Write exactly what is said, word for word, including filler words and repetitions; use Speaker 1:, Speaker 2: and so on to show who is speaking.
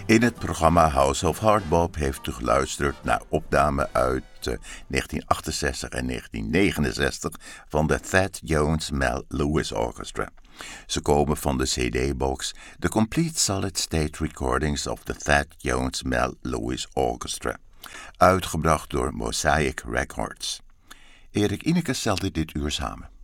Speaker 1: In het programma House of Hardbop heeft u geluisterd naar opnamen uit uh, negentien achtenzestig en negentien negenenzestig van de Thad Jones Mel Lewis Orchestra. Ze komen van de C D-box The Complete Solid State Recordings of the Thad Jones Mel Lewis Orchestra, uitgebracht door Mosaic Records. Erik Ineke stelde dit uur samen.